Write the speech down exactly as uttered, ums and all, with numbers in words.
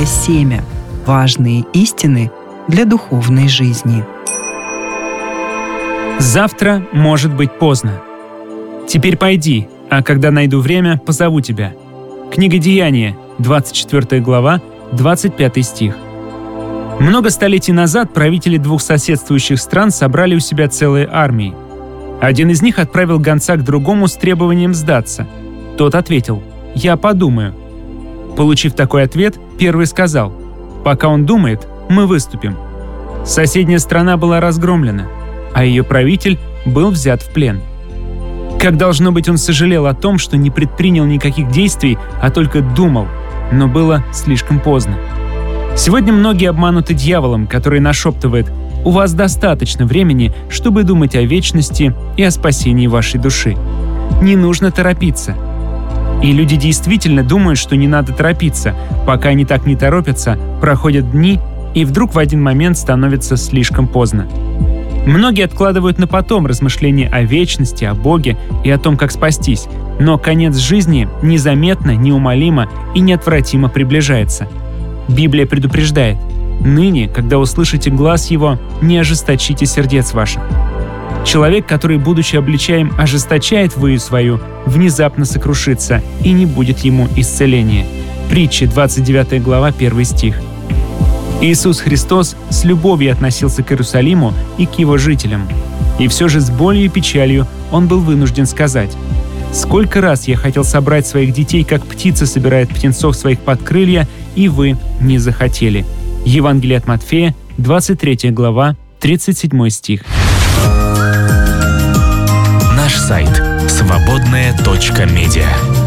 Библия семя. Важные истины для духовной жизни. Завтра может быть поздно. Теперь пойди, а когда найду время, позову тебя. Книга Деяния, двадцать четвёртая глава, двадцать пятый стих. Много столетий назад правители двух соседствующих стран собрали у себя целые армии. Один из них отправил гонца к другому с требованием сдаться. Тот ответил: «Я подумаю». Получив такой ответ, первый сказал: «Пока он думает, мы выступим». Соседняя страна была разгромлена, а ее правитель был взят в плен. Как должно быть, он сожалел о том, что не предпринял никаких действий, а только думал, но было слишком поздно. Сегодня многие обмануты дьяволом, который нашептывает: «У вас достаточно времени, чтобы думать о вечности и о спасении вашей души. Не нужно торопиться». И люди действительно думают, что не надо торопиться. Пока они так не торопятся, проходят дни, и вдруг в один момент становится слишком поздно. Многие откладывают на потом размышления о вечности, о Боге и о том, как спастись, но конец жизни незаметно, неумолимо и неотвратимо приближается. Библия предупреждает: «Ныне, когда услышите глас Его, не ожесточите сердец ваших». Человек, который, будучи обличаем, ожесточает выю свою, внезапно сокрушится, и не будет ему исцеления. Притча, двадцать девятая глава, первый стих. Иисус Христос с любовью относился к Иерусалиму и к его жителям. И все же с болью и печалью Он был вынужден сказать: «Сколько раз я хотел собрать своих детей, как птица собирает птенцов своих под крылья, и вы не захотели». Евангелие от Матфея, двадцать третья глава, тридцать седьмой стих. Наш сайт свободная точка медиа.